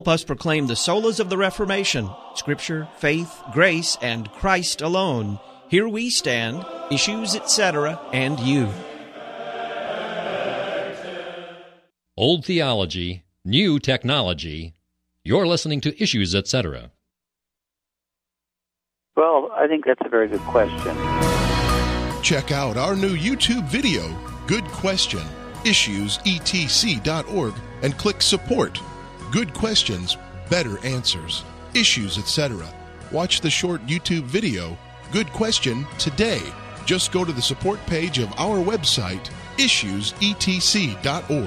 Help us proclaim the solas of the Reformation, Scripture, faith, grace, and Christ alone. Here we stand, Issues, etc., and you. Old theology, new technology. You're listening to Issues, etc. Well, I think that's a very good question. Check out our new YouTube video, Good Question, issuesetc.org, and click Support. Good questions, better answers. Issues, etc. Watch the short YouTube video, Good Question, today. Just go to the support page of our website, issuesetc.org.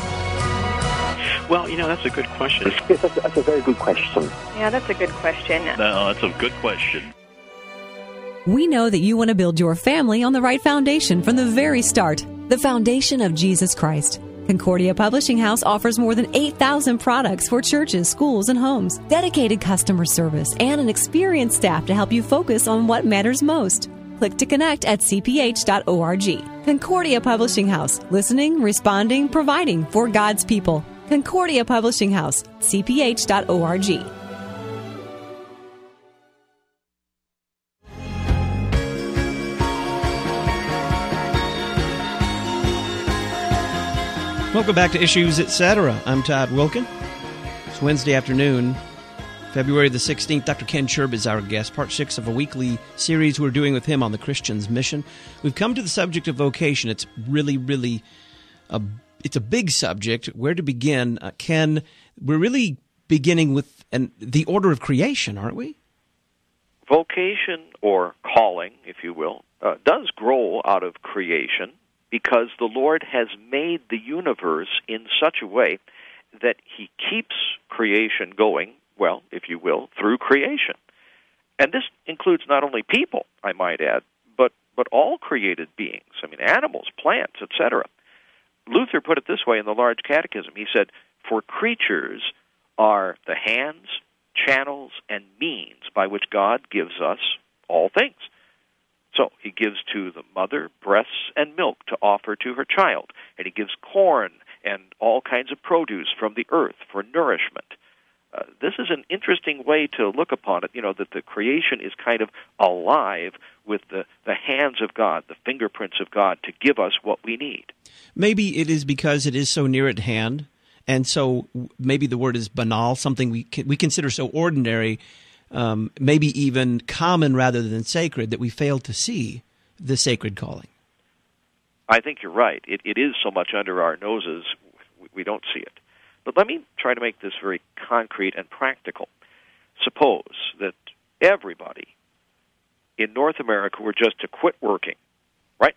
Well, that's a good question. That's a very good question. Yeah, that's a good question. No, that's a good question. We know that you want to build your family on the right foundation from the very start, the foundation of Jesus Christ. Concordia Publishing House offers more than 8,000 products for churches, schools, and homes, dedicated customer service, and an experienced staff to help you focus on what matters most. Click to connect at cph.org. Concordia Publishing House, listening, responding, providing for God's people. Concordia Publishing House, cph.org. Welcome back to Issues, etc. I'm Todd Wilken. It's Wednesday afternoon, February the 16th. Dr. Ken Sherb is our guest, part 6 of a weekly series we're doing with him on the Christian's mission. We've come to the subject of vocation. It's really it's a big subject. Where to begin? Ken, we're really beginning with the order of creation, aren't we? Vocation, or calling, if you will, does grow out of creation, because the Lord has made the universe in such a way that He keeps creation going, well, if you will, through creation. And this includes not only people, I might add, but all created beings. I mean, animals, plants, etc. Luther put it this way in the Large Catechism. He said, "For creatures are the hands, channels, and means by which God gives us all things." So He gives to the mother breasts and milk to offer to her child, and He gives corn and all kinds of produce from the earth for nourishment. This is an interesting way to look upon it, that the creation is kind of alive with the hands of God, the fingerprints of God, to give us what we need. Maybe it is because it is so near at hand, and so maybe the word is banal, something we consider so ordinary, maybe even common rather than sacred, that we fail to see the sacred calling. I think you're right. It is so much under our noses, we don't see it. But let me try to make this very concrete and practical. Suppose that everybody in North America were just to quit working right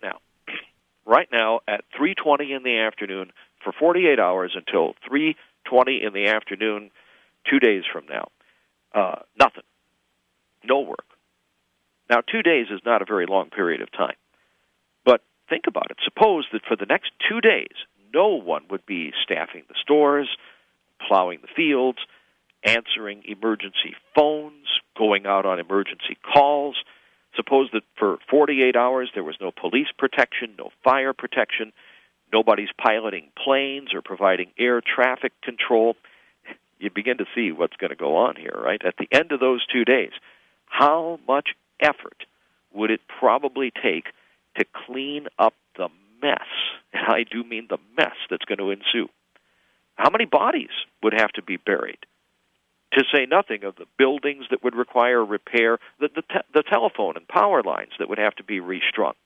now at 3:20 in the afternoon for 48 hours until 3:20 in the afternoon 2 days from now. Nothing. No work. Now, 2 days is not a very long period of time. But think about it. Suppose that for the next 2 days, no one would be staffing the stores, plowing the fields, answering emergency phones, going out on emergency calls. Suppose that for 48 hours there was no police protection, no fire protection, nobody's piloting planes or providing air traffic control. You begin to see what's going to go on here, right? At the end of those 2 days, how much effort would it probably take to clean up the mess? And I do mean the mess that's going to ensue. How many bodies would have to be buried? To say nothing of the buildings that would require repair, the telephone and power lines that would have to be restrung.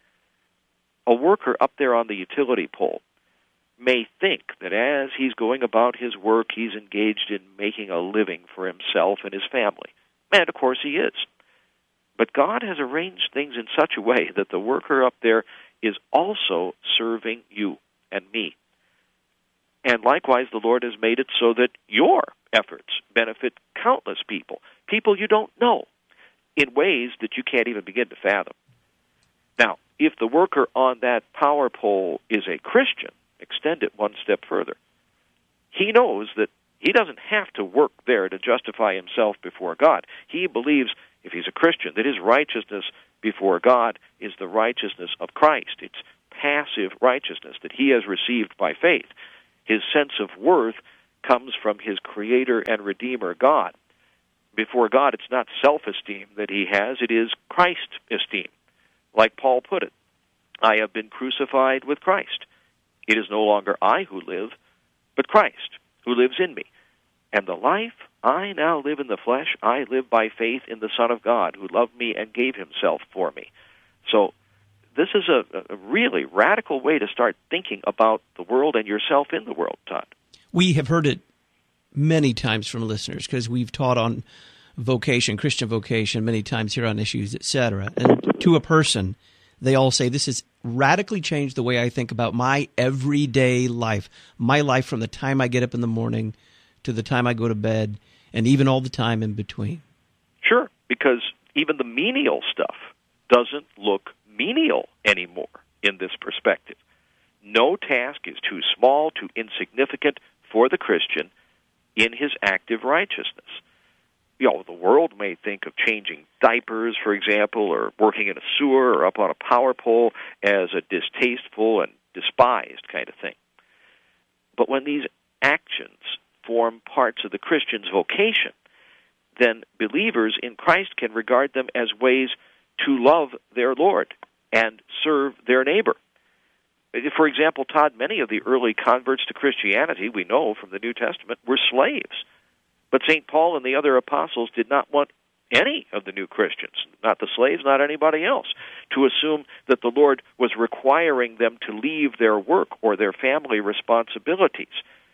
A worker up there on the utility pole may think that as he's going about his work, he's engaged in making a living for himself and his family. And, of course, he is. But God has arranged things in such a way that the worker up there is also serving you and me. And likewise, the Lord has made it so that your efforts benefit countless people you don't know, in ways that you can't even begin to fathom. Now, if the worker on that power pole is a Christian, extend it one step further. He knows that he doesn't have to work there to justify himself before God. He believes, if he's a Christian, that his righteousness before God is the righteousness of Christ. It's passive righteousness that he has received by faith. His sense of worth comes from his Creator and Redeemer, God. Before God, it's not self-esteem that he has, it is Christ-esteem. Like Paul put it, I have been crucified with Christ. It is no longer I who live, but Christ who lives in me. And the life I now live in the flesh, I live by faith in the Son of God, who loved me and gave himself for me. So this is a really radical way to start thinking about the world and yourself in the world, Todd. We have heard it many times from listeners because we've taught on vocation, Christian vocation, many times here on Issues, etc. And to a person, they all say, this has radically changed the way I think about my everyday life, my life from the time I get up in the morning to the time I go to bed, and even all the time in between. Sure, because even the menial stuff doesn't look menial anymore in this perspective. No task is too small, too insignificant for the Christian in his active righteousness. You know, the world may think of changing diapers, for example, or working in a sewer or up on a power pole as a distasteful and despised kind of thing. But when these actions form parts of the Christian's vocation, then believers in Christ can regard them as ways to love their Lord and serve their neighbor. For example, Todd, many of the early converts to Christianity, we know from the New Testament, were slaves. But St. Paul and the other apostles did not want any of the new Christians, not the slaves, not anybody else, to assume that the Lord was requiring them to leave their work or their family responsibilities.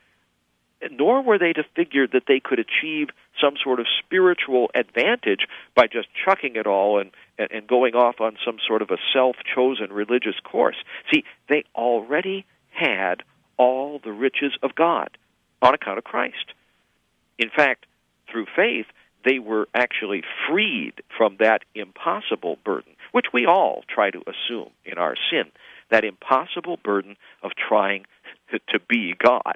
Nor were they to figure that they could achieve some sort of spiritual advantage by just chucking it all and going off on some sort of a self-chosen religious course. See, they already had all the riches of God on account of Christ. In fact, through faith, they were actually freed from that impossible burden, which we all try to assume in our sin, that impossible burden of trying to be God.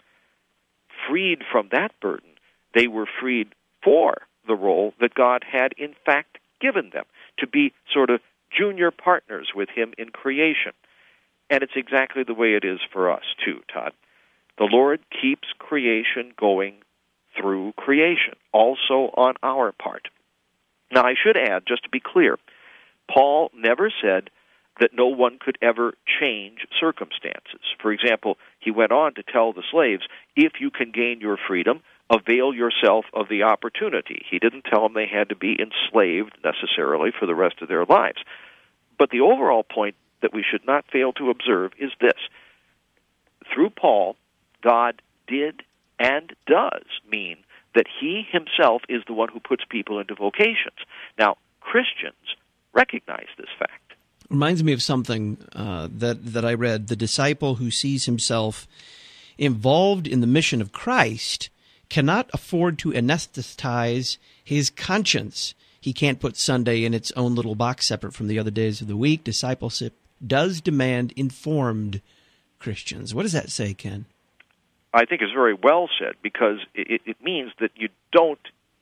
Freed from that burden, they were freed for the role that God had in fact given them, to be sort of junior partners with Him in creation. And it's exactly the way it is for us, too, Todd. The Lord keeps creation going through creation, also on our part. Now, I should add, just to be clear, Paul never said that no one could ever change circumstances. For example, he went on to tell the slaves, if you can gain your freedom, avail yourself of the opportunity. He didn't tell them they had to be enslaved necessarily for the rest of their lives. But the overall point that we should not fail to observe is this. Through Paul, God did and does mean that He Himself is the one who puts people into vocations. Now, Christians recognize this fact. Reminds me of something that I read. The disciple who sees himself involved in the mission of Christ cannot afford to anesthetize his conscience. He can't put Sunday in its own little box separate from the other days of the week. Discipleship does demand informed Christians. What does that say, Ken? I think it's very well said, because it means that you don't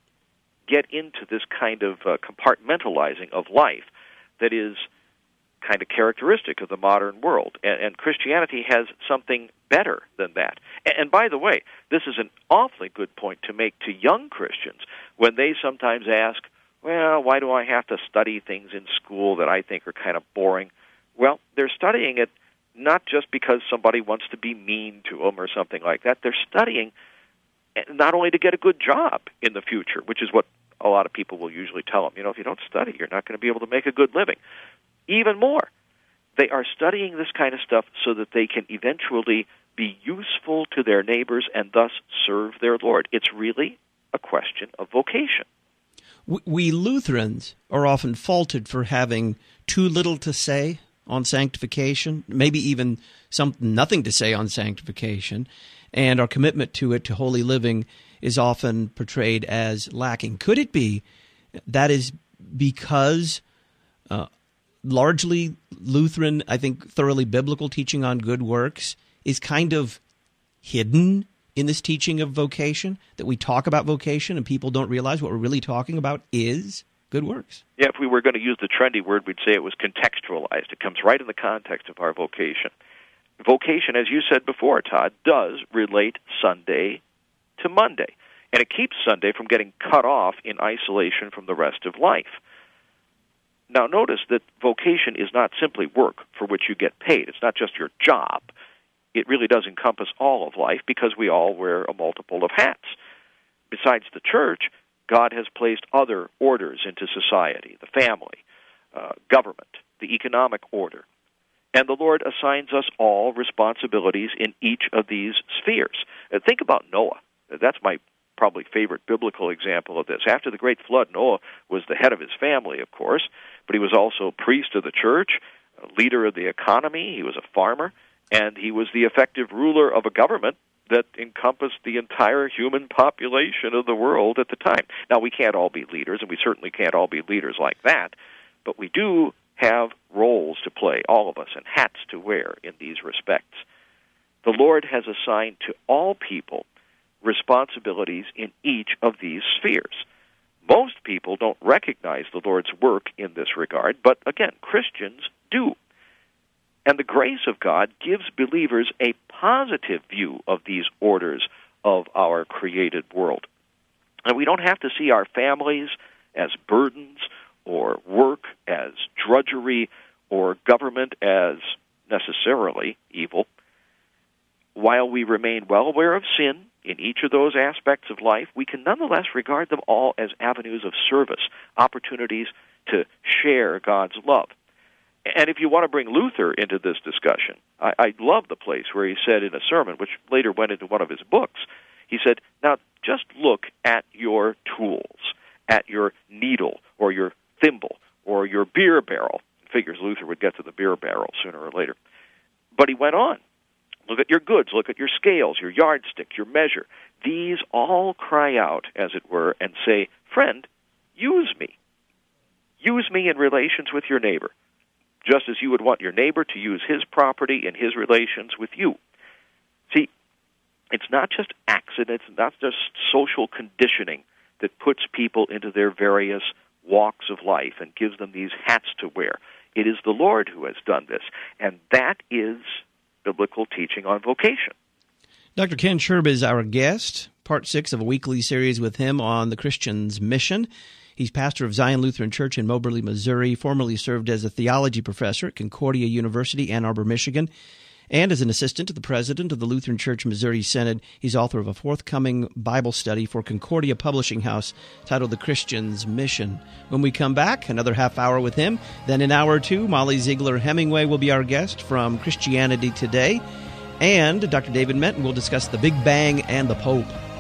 get into this kind of compartmentalizing of life that is kind of characteristic of the modern world. And Christianity has something better than that. And by the way, this is an awfully good point to make to young Christians when they sometimes ask, well, why do I have to study things in school that I think are kind of boring? Well, they're studying it not just because somebody wants to be mean to them or something like that. They're studying not only to get a good job in the future, which is what a lot of people will usually tell them. You know, if you don't study, you're not going to be able to make a good living. Even more, they are studying this kind of stuff so that they can eventually be useful to their neighbors and thus serve their Lord. It's really a question of vocation. We Lutherans are often faulted for having too little to say on sanctification, maybe even nothing to say on sanctification, and our commitment to it, to holy living, is often portrayed as lacking. Could it be that is because largely Lutheran, I think thoroughly biblical teaching on good works is kind of hidden in this teaching of vocation, that we talk about vocation and people don't realize what we're really talking about is good works? Yeah, if we were going to use the trendy word, we'd say it was contextualized. It comes right in the context of our vocation. Vocation, as you said before, Todd, does relate Sunday to Monday. And it keeps Sunday from getting cut off in isolation from the rest of life. Now, notice that vocation is not simply work for which you get paid. It's not just your job. It really does encompass all of life because we all wear a multiple of hats. Besides the church, God has placed other orders into society, the family, government, the economic order. And the Lord assigns us all responsibilities in each of these spheres. Think about Noah. That's my probably favorite biblical example of this. After the great flood, Noah was the head of his family, of course, but he was also priest of the church, a leader of the economy, he was a farmer, and he was the effective ruler of a government that encompassed the entire human population of the world at the time. Now, we can't all be leaders, and we certainly can't all be leaders like that, but we do have roles to play, all of us, and hats to wear in these respects. The Lord has assigned to all people responsibilities in each of these spheres. Most people don't recognize the Lord's work in this regard, but again, Christians do. And the grace of God gives believers a positive view of these orders of our created world. And we don't have to see our families as burdens or work as drudgery or government as necessarily evil. While we remain well aware of sin in each of those aspects of life, we can nonetheless regard them all as avenues of service, opportunities to share God's love. And if you want to bring Luther into this discussion, I love the place where he said in a sermon, which later went into one of his books, he said, now just look at your tools, at your needle or your thimble or your beer barrel. Figures Luther would get to the beer barrel sooner or later. But he went on. Look at your goods, look at your scales, your yardstick, your measure. These all cry out, as it were, and say, friend, use me. Use me in relations with your neighbor, just as you would want your neighbor to use his property in his relations with you. See, it's not just accidents, not just social conditioning that puts people into their various walks of life and gives them these hats to wear. It is the Lord who has done this, and that is biblical teaching on vocation. Dr. Ken Sherb is our guest, part 6 of a weekly series with him on the Christian's mission. He's pastor of Zion Lutheran Church in Moberly, Missouri, formerly served as a theology professor at Concordia University, Ann Arbor, Michigan, and as an assistant to the president of the Lutheran Church Missouri Synod. He's author of a forthcoming Bible study for Concordia Publishing House titled The Christian's Mission. When we come back, another half hour with him. Then in hour 2, Molly Ziegler Hemingway will be our guest from Christianity Today. And Dr. David Menton will discuss the Big Bang and the Pope.